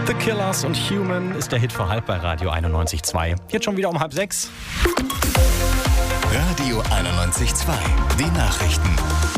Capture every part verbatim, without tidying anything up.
The Killers und Human ist der Hit für halb bei Radio einundneunzig Komma zwei. Jetzt schon wieder um halb sechs. Radio einundneunzig Komma zwei. Die Nachrichten.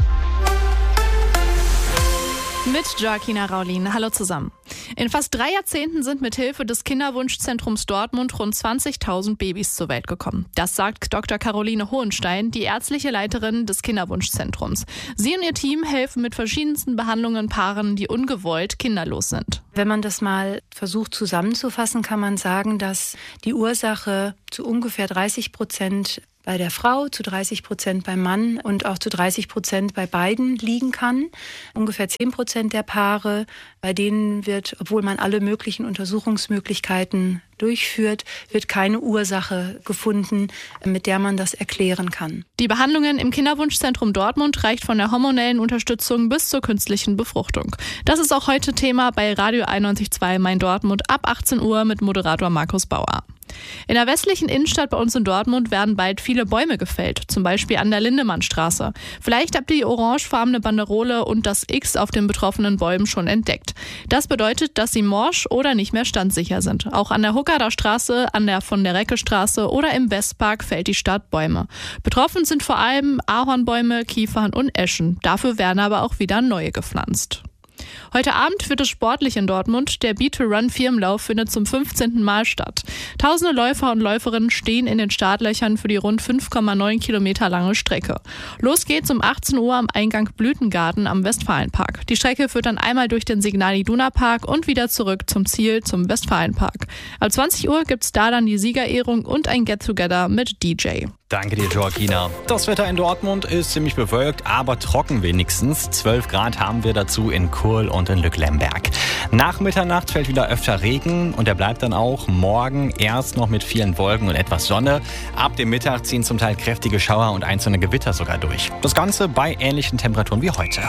Mit Joaquina Raulin. Hallo zusammen. In fast drei Jahrzehnten sind mit Hilfe des Kinderwunschzentrums Dortmund rund zwanzigtausend Babys zur Welt gekommen. Das sagt Doktor Caroline Hohenstein, die ärztliche Leiterin des Kinderwunschzentrums. Sie und ihr Team helfen mit verschiedensten Behandlungen Paaren, die ungewollt kinderlos sind. Wenn man das mal versucht zusammenzufassen, kann man sagen, dass die Ursache zu ungefähr dreißig Prozent bei der Frau, zu dreißig Prozent beim Mann und auch zu dreißig Prozent bei beiden liegen kann. Ungefähr zehn Prozent der Paare, bei denen wird, obwohl man alle möglichen Untersuchungsmöglichkeiten durchführt, wird keine Ursache gefunden, mit der man das erklären kann. Die Behandlungen im Kinderwunschzentrum Dortmund reicht von der hormonellen Unterstützung bis zur künstlichen Befruchtung. Das ist auch heute Thema bei Radio einundneunzig Komma zwei Main Dortmund ab achtzehn Uhr mit Moderator Markus Bauer. In der westlichen Innenstadt bei uns in Dortmund werden bald viele Bäume gefällt, zum Beispiel an der Lindemannstraße. Vielleicht habt ihr die orangefarbene Banderole und das X auf den betroffenen Bäumen schon entdeckt. Das bedeutet, dass sie morsch oder nicht mehr standsicher sind. Auch an der Huckader Straße, an der von der Recke Straße oder im Westpark fällt die Stadt Bäume. Betroffen sind vor allem Ahornbäume, Kiefern und Eschen. Dafür werden aber auch wieder neue gepflanzt. Heute Abend wird es sportlich in Dortmund. Der Beat to Run Firmenlauf findet zum fünfzehnten Mal statt. Tausende Läufer und Läuferinnen stehen in den Startlöchern für die rund fünf Komma neun Kilometer lange Strecke. Los geht's um achtzehn Uhr am Eingang Blütengarten am Westfalenpark. Die Strecke führt dann einmal durch den Signal Iduna Park und wieder zurück zum Ziel, zum Westfalenpark. Ab zwanzig Uhr gibt's da dann die Siegerehrung und ein Get-Together mit D J. Danke dir, Joaquina. Das Wetter in Dortmund ist ziemlich bewölkt, aber trocken wenigstens. zwölf Grad haben wir dazu in Kurl und in Lücklemberg. Nach Mitternacht fällt wieder öfter Regen und der bleibt dann auch morgen erst noch mit vielen Wolken und etwas Sonne. Ab dem Mittag ziehen zum Teil kräftige Schauer und einzelne Gewitter sogar durch. Das Ganze bei ähnlichen Temperaturen wie heute.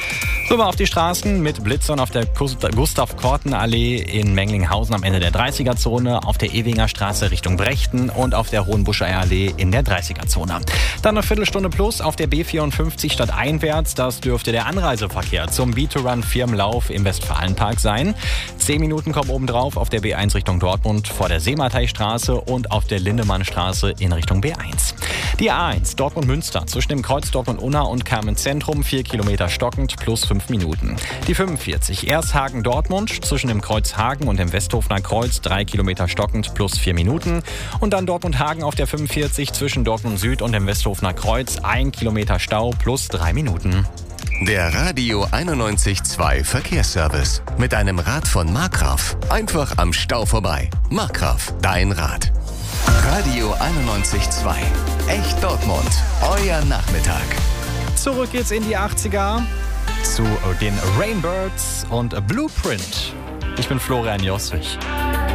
Rüber auf die Straßen mit Blitzern auf der Gustav-Korten-Allee in Menglinghausen am Ende der dreißiger-Zone, auf der Ewinger Straße Richtung Brechten und auf der Hohenbuscher Allee in der dreißiger-Zone. Dann eine Viertelstunde plus auf der B vierundfünfzig stadteinwärts. Das dürfte der Anreiseverkehr zum Beat to Run Firmenlauf im Westfalenpark sein. Zehn Minuten kommen obendrauf auf der B eins Richtung Dortmund vor der Seemateistraße und auf der Lindemannstraße in Richtung B eins. Die A eins Dortmund-Münster zwischen dem Kreuz Dortmund-Unna und Kamenz-Zentrum vier Kilometer stockend plus fünf Minuten. Die fünfundvierzig Ersthagen-Dortmund zwischen dem Kreuz Hagen und dem Westhofener Kreuz drei Kilometer stockend plus vier Minuten. Und dann Dortmund-Hagen auf der fünfundvierzig zwischen Dortmund Süd und dem Westhofener Kreuz ein Kilometer Stau plus drei Minuten. Der Radio einundneunzig Komma zwei Verkehrsservice. Mit einem Rad von Markgraf. Einfach am Stau vorbei. Markgraf, dein Rad. Radio einundneunzig Komma zwei. Echt Dortmund. Euer Nachmittag. Zurück geht's in die achtziger zu den Rainbirds und Blueprint. Ich bin Florian Joswig.